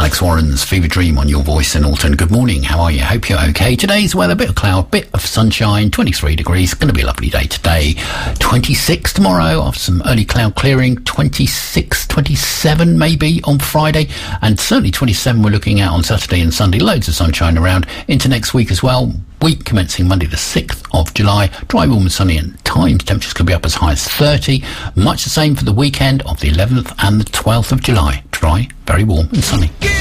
Alex Warren's Fever Dream on your voice in Alton. Good morning, how are you? Hope you're okay. Today's weather, bit of cloud, bit of sunshine, 23 degrees. Going to be a lovely day today. 26 tomorrow after some early cloud clearing. 26, 27 maybe on Friday. And certainly 27 we're looking at on Saturday and Sunday. Loads of sunshine around into next week as well. Week commencing Monday the 6th of July. Dry, warm and sunny and times. Temperatures could be up as high as 30. Much the same for the weekend of the 11th and the 12th of July. Dry, very warm and sunny.